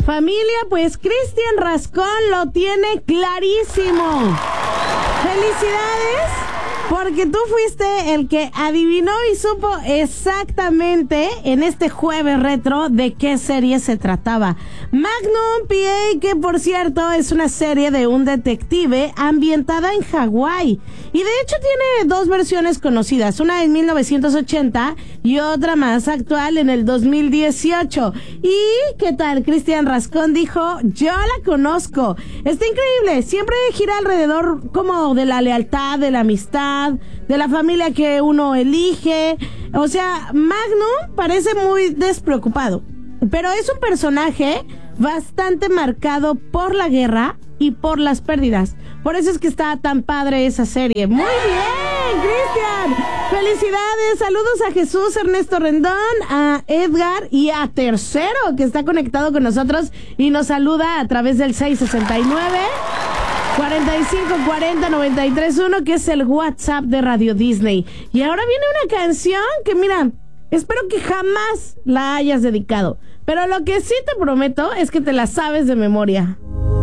Familia, pues Cristian Rascón lo tiene clarísimo. ¡Felicidades! Porque tú fuiste el que adivinó y supo exactamente en este jueves retro de qué serie se trataba. Magnum P.A., que por cierto es una serie de un detective ambientada en Hawái. Y de hecho tiene dos versiones conocidas, una en 1980 y otra más actual en el 2018. ¿Y qué tal? Cristian Rascón dijo, yo la conozco. Está increíble, siempre gira alrededor como de la lealtad, de la amistad, de la familia que uno elige. O sea, Magnum parece muy despreocupado, pero es un personaje bastante marcado por la guerra y por las pérdidas. Por eso es que está tan padre esa serie. Muy bien, Cristian. Felicidades. Saludos a Jesús Ernesto Rendón, a Edgar y a Tercero, que está conectado con nosotros y nos saluda a través del 669 4540-931, que es el WhatsApp de Radio Disney. Y ahora viene una canción que, mira, espero que jamás la hayas dedicado, pero lo que sí te prometo es que te la sabes de memoria.